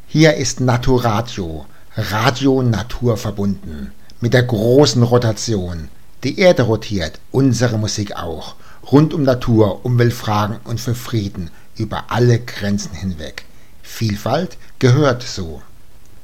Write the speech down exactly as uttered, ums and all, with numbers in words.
Hier ist Naturadio, Radio Natur verbunden, mit der großen Rotation. Die Erde rotiert, unsere Musik auch, rund um Natur, Umweltfragen und für Frieden, über alle Grenzen hinweg. Vielfalt gehört so.